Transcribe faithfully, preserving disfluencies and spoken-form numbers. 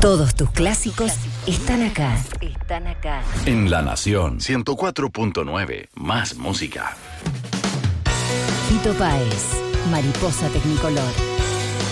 Todos tus clásicos están acá. Están acá. En La Nación ciento cuatro punto nueve, más música. Fito Páez, Mariposa Tecnicolor.